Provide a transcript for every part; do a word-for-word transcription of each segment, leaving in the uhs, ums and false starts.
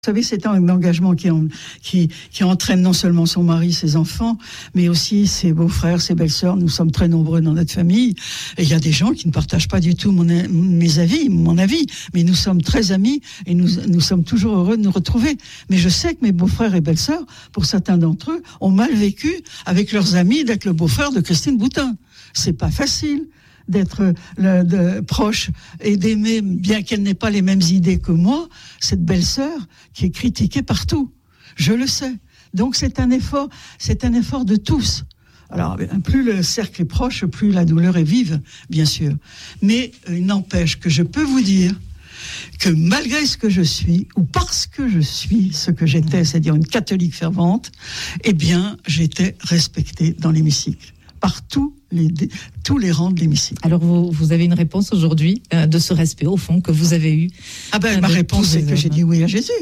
Vous savez, c'est un engagement qui, en, qui, qui entraîne non seulement son mari, ses enfants, mais aussi ses beaux-frères, ses belles-sœurs. Nous sommes très nombreux dans notre famille. Et il y a des gens qui ne partagent pas du tout mon, mes avis, mon avis. Mais nous sommes très amis et nous, nous sommes toujours heureux de nous retrouver. Mais je sais que mes beaux-frères et belles-sœurs, pour certains d'entre eux, ont mal vécu avec leurs amis d'être le beau-frère de Christine Boutin. C'est pas facile d'être le, de, proche et d'aimer, bien qu'elle n'ait pas les mêmes idées que moi, cette belle-sœur qui est critiquée partout. Je le sais. Donc c'est un effort, c'est un effort de tous. Alors, plus le cercle est proche, plus la douleur est vive, bien sûr. Mais il n'empêche que je peux vous dire que malgré ce que je suis, ou parce que je suis ce que j'étais, c'est-à-dire une catholique fervente, eh bien, j'étais respectée dans l'hémicycle, par tous les, tous les rangs de l'hémicycle. Alors, vous, vous avez une réponse aujourd'hui euh, de ce respect, au fond, que vous avez eu? Ah ben, ma réponse, c'est que j'ai dit oui à Jésus.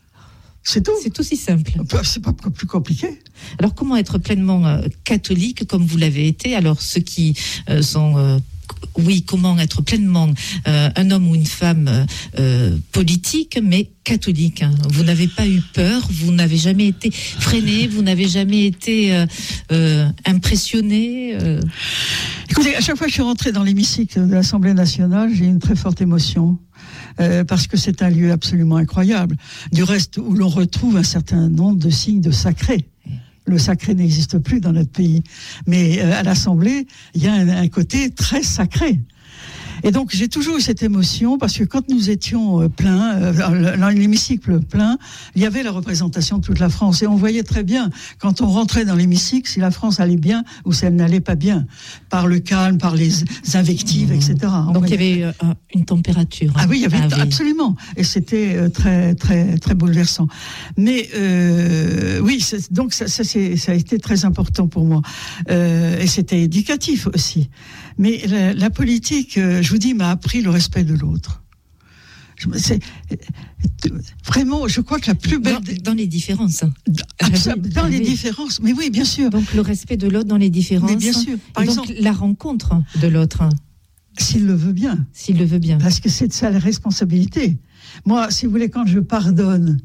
C'est tout. C'est aussi simple. C'est pas plus compliqué. Alors, comment être pleinement euh, catholique comme vous l'avez été? Alors, ceux qui euh, sont... Euh, oui, comment être pleinement euh, un homme ou une femme euh, politique, mais catholique. Hein. Vous n'avez pas eu peur, vous n'avez jamais été freiné, vous n'avez jamais été euh, euh, impressionné. Euh... Écoutez, à chaque fois que je suis rentrée dans l'hémicycle de l'Assemblée nationale, j'ai eu une très forte émotion. Euh, parce que c'est un lieu absolument incroyable. Du reste, où l'on retrouve un certain nombre de signes de sacré. Le sacré n'existe plus dans notre pays. Mais euh, à l'Assemblée, il y a un, un côté très sacré. Et donc, j'ai toujours eu cette émotion, parce que quand nous étions euh, pleins, euh, dans l'hémicycle plein, il y avait la représentation de toute la France. Et on voyait très bien, quand on rentrait dans l'hémicycle, si la France allait bien ou si elle n'allait pas bien. Par le calme, par les invectives, mmh. et cetera. On donc, il y avait euh, une température. Ah oui, il y avait, ah, absolument. Et c'était euh, très, très, très bouleversant. Mais, euh, oui, c'est, donc, ça, ça, c'est, ça a été très important pour moi. Euh, et c'était éducatif aussi. Mais la, la politique, euh, je vous dis, m'a appris le respect de l'autre. C'est, vraiment, je crois que la plus belle... Dans, dans les différences. Absolument, dans les différences, mais oui, bien sûr. Donc le respect de l'autre dans les différences. Mais bien sûr. Par et exemple, donc la rencontre de l'autre. S'il le veut bien. S'il le veut bien. Parce que c'est de ça la responsabilité. Moi, si vous voulez, quand je pardonne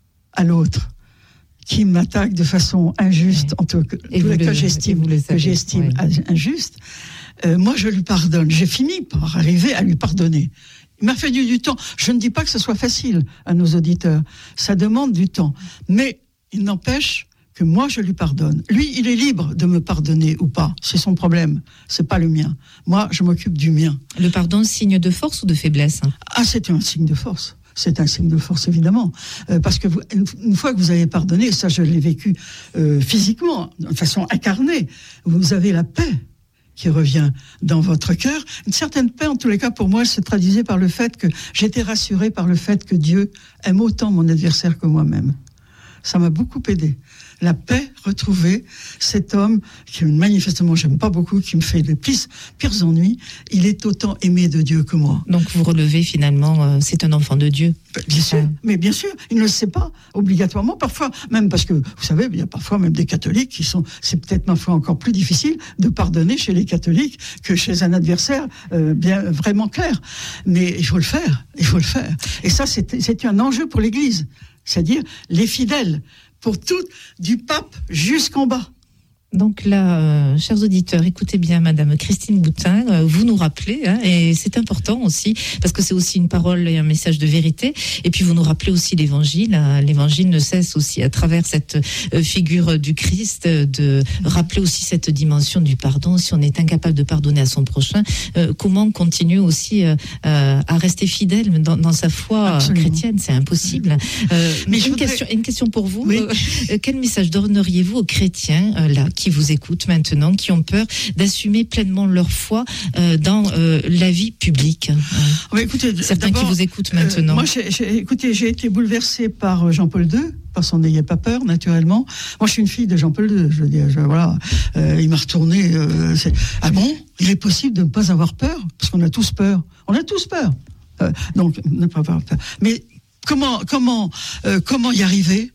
à l'autre, qui m'attaque de façon injuste, en tout cas, que j'estime, que j'estime ouais. injuste, euh, moi je lui pardonne. J'ai fini par arriver à lui pardonner. Il m'a fallu du temps. Je ne dis pas que ce soit facile à nos auditeurs. Ça demande du temps. Mais il n'empêche que moi je lui pardonne. Lui, il est libre de me pardonner ou pas. C'est son problème. C'est pas le mien. Moi, je m'occupe du mien. Le pardon, signe de force ou de faiblesse? Ah, c'est un signe de force. C'est un signe de force, évidemment. Euh, parce que vous, une, une fois que vous avez pardonné, ça je l'ai vécu euh, physiquement, de façon incarnée, vous avez la paix qui revient dans votre cœur. Une certaine paix, en tous les cas, pour moi, se traduisait par le fait que j'étais rassurée par le fait que Dieu aime autant mon adversaire que moi-même. Ça m'a beaucoup aidé. La paix retrouvée, cet homme, qui manifestement j'aime pas beaucoup, qui me fait les pires, pires ennuis, il est autant aimé de Dieu que moi. Donc vous relevez finalement, euh, c'est un enfant de Dieu. Bien sûr, ah. mais bien sûr, il ne le sait pas, obligatoirement, parfois, même parce que, vous savez, il y a parfois même des catholiques qui sont, c'est peut-être ma foi encore plus difficile de pardonner chez les catholiques que chez un adversaire euh, bien vraiment clair. Mais il faut le faire, il faut le faire. Et ça, c'est, c'est un enjeu pour l'Église, c'est-à-dire les fidèles, pour tout, du pape jusqu'en bas. Donc là, euh, chers auditeurs, écoutez bien, Madame Christine Boutin, euh, vous nous rappelez, hein, et c'est important aussi, parce que c'est aussi une parole et un message de vérité, et puis vous nous rappelez aussi l'Évangile. Hein, l'Évangile ne cesse aussi, à travers cette euh, figure du Christ, de rappeler aussi cette dimension du pardon. Si on est incapable de pardonner à son prochain, euh, comment continuer aussi euh, euh, à rester fidèle dans, dans sa foi Absolument. chrétienne? C'est impossible. Euh, mais une, voudrais... question, une question pour vous. Oui. Euh, quel message donneriez-vous aux chrétiens, euh, là, qui vous écoutent maintenant, qui ont peur d'assumer pleinement leur foi euh, dans euh, la vie publique? Ouais, écoutez, certains qui vous écoutent maintenant. Euh, moi, j'ai, j'ai, écoutez, j'ai été bouleversée par Jean-Paul deux, par son n'ayez pas peur, naturellement. Moi, je suis une fille de Jean-Paul deux. Je veux dire, je, voilà, euh, il m'a retourné. Euh, c'est... Ah bon, il est possible de ne pas avoir peur, parce qu'on a tous peur. On a tous peur. Euh, donc, ne pas avoir peur. Mais comment, comment, euh, comment y arriver?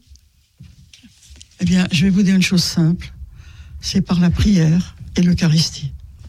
Eh bien, je vais vous dire une chose simple. C'est par la prière et l'Eucharistie.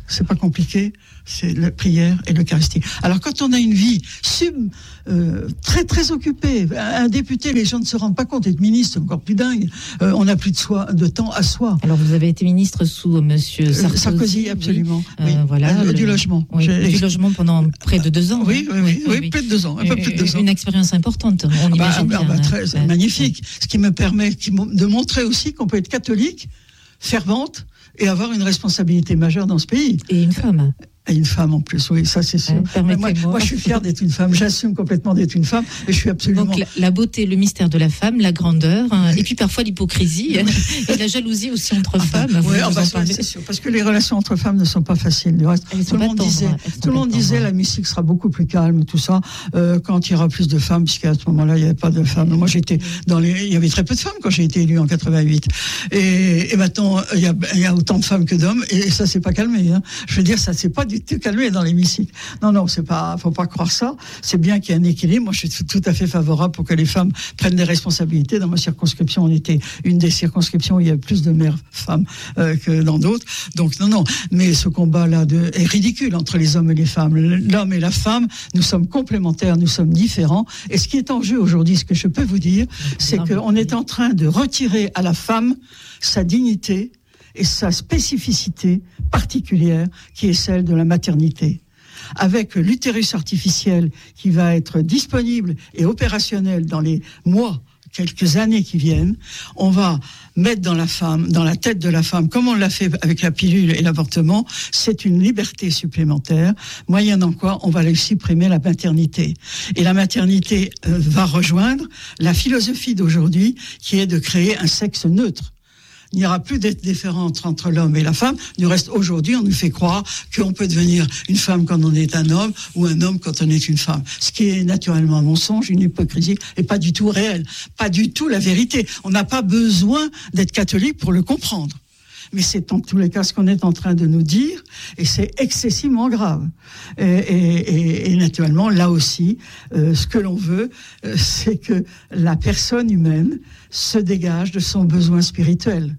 c'est pas compliqué, c'est la prière et l'Eucharistie. Alors quand on a une vie sub, euh, très très occupée, un député, les gens ne se rendent pas compte, être ministre, encore plus dingue, euh, on n'a plus de, soi, de temps à soi. Alors vous avez été ministre sous Monsieur Sarkozy. Euh, Sarkozy, absolument. Oui. Oui. Euh, voilà, euh, le, du logement. Oui, du logement pendant près de deux ans. Oui, hein. oui, oui, oui, oui, oui, plus de deux ans, un peu plus de deux ans. Une expérience importante, on ah bah, imagine ah bah, bien. très, hein. Magnifique. Ouais. Ce qui me permet de montrer aussi qu'on peut être catholique, fervente, et avoir une responsabilité majeure dans ce pays. Et une femme. Et une femme en plus, oui, ça c'est sûr. Euh, moi, moi, je suis fière d'être une femme, j'assume complètement d'être une femme, et je suis absolument... Donc la, la beauté, le mystère de la femme, la grandeur, hein, et puis parfois l'hypocrisie, et la jalousie aussi entre ah femmes. Bah, ouais, ah bah, c'est sûr, parce que les relations entre femmes ne sont pas faciles. Du reste, tout le monde disait, tout le monde disait la musique sera beaucoup plus calme, tout ça, euh, quand il y aura plus de femmes, puisqu'à ce moment-là, il n'y avait pas de femmes. Moi, j'étais dans les... Il y avait très peu de femmes quand j'ai été élue en quatre-vingt-huit. Et, et maintenant, il y, a, il y a autant de femmes que d'hommes, et ça s'est pas calmé. Hein. Je veux dire, ça s'est pas du tout calmé dans les Non, non, c'est pas, faut pas croire ça. C'est bien qu'il y ait un équilibre. Moi, je suis tout à fait favorable pour que les femmes prennent des responsabilités. Dans ma circonscription, on était une des circonscriptions où il y a plus de mères femmes euh, que dans d'autres. Donc, non, non. Mais ce combat-là de, est ridicule entre les hommes et les femmes. L'homme et la femme, nous sommes complémentaires, nous sommes différents. Et ce qui est en jeu aujourd'hui, ce que je peux vous dire, c'est qu'on est en train de retirer à la femme sa dignité et sa spécificité particulière, qui est celle de la maternité. Avec l'utérus artificiel qui va être disponible et opérationnel dans les mois, quelques années qui viennent, on va mettre dans la femme, dans la tête de la femme, comme on l'a fait avec la pilule et l'avortement, c'est une liberté supplémentaire, moyennant quoi on va lui supprimer la maternité. Et la maternité euh, va rejoindre la philosophie d'aujourd'hui, qui est de créer un sexe neutre. Il n'y aura plus d'être différente entre l'homme et la femme. Du reste, aujourd'hui, on nous fait croire qu'on peut devenir une femme quand on est un homme ou un homme quand on est une femme. Ce qui est naturellement un mensonge, une hypocrisie et pas du tout réel. Pas du tout la vérité. On n'a pas besoin d'être catholique pour le comprendre. Mais c'est en tous les cas ce qu'on est en train de nous dire, et c'est excessivement grave. Et, et, et, et naturellement, là aussi, euh, ce que l'on veut, euh, c'est que la personne humaine se dégage de son besoin spirituel.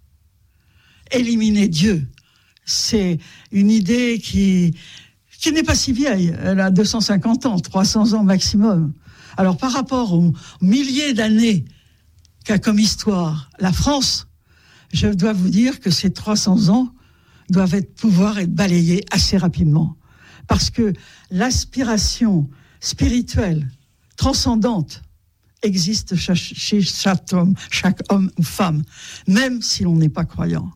Éliminer Dieu, c'est une idée qui, qui n'est pas si vieille. Elle a deux cent cinquante ans, trois cents ans maximum. Alors par rapport aux milliers d'années qu'a comme histoire la France, je dois vous dire que ces trois cents ans doivent être, pouvoir être balayés assez rapidement. Parce que l'aspiration spirituelle, transcendante, existe chez chaque homme, chaque homme ou femme, même si l'on n'est pas croyant.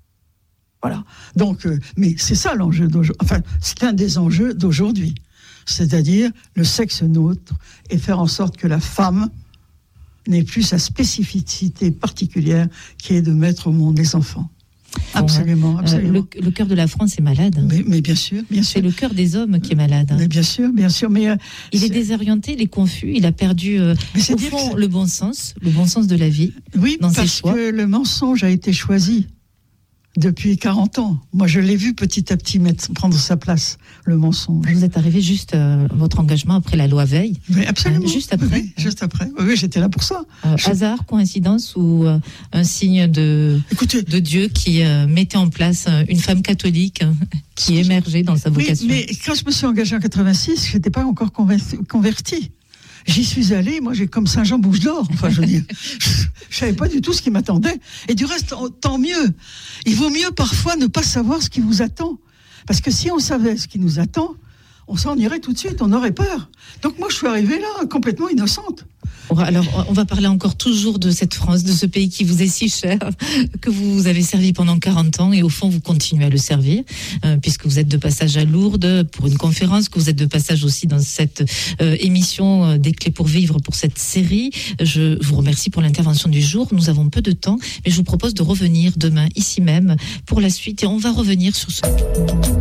Voilà. Donc, euh, mais c'est ça l'enjeu d'aujourd'hui. Enfin, c'est un des enjeux d'aujourd'hui. C'est-à-dire le sexe neutre et faire en sorte que la femme n'est plus sa spécificité particulière qui est de mettre au monde les enfants. Absolument, absolument. Euh, le, le cœur de la France est malade. Mais, mais bien sûr, bien sûr. C'est le cœur des hommes qui est malade. Mais bien sûr, bien sûr. Mais euh, il c'est... est désorienté, il est confus, il a perdu euh, au fond le bon sens, le bon sens de la vie. Oui, dans parce ses choix. que le mensonge a été choisi depuis quarante ans. Moi, je l'ai vu petit à petit mettre, prendre sa place, le mensonge. Vous êtes arrivé juste euh, votre engagement après la loi Veil. Oui, absolument. Euh, juste après. Oui, juste après. Oui, oui, j'étais là pour ça. Euh, je... Hasard, coïncidence ou euh, un signe de, Écoutez, de Dieu qui euh, mettait en place euh, une femme catholique euh, qui émergeait dans sa vocation. Oui, mais quand je me suis engagée en quatre-vingt-six, je n'étais pas encore convertie. J'y suis allée, moi j'ai comme Saint-Jean bouche d'or, enfin je veux dire, je savais pas du tout ce qui m'attendait. Et du reste, tant mieux. Il vaut mieux parfois ne pas savoir ce qui vous attend. Parce que si on savait ce qui nous attend, on s'en irait tout de suite, on aurait peur. Donc moi je suis arrivée là, complètement innocente. Alors, on va parler encore toujours de cette France, de ce pays qui vous est si cher, que vous avez servi pendant quarante ans et au fond, vous continuez à le servir, euh, puisque vous êtes de passage à Lourdes pour une conférence, que vous êtes de passage aussi dans cette euh, émission euh, des clés pour vivre pour cette série. Je vous remercie pour l'intervention du jour. Nous avons peu de temps, mais je vous propose de revenir demain, ici même, pour la suite et on va revenir sur ce...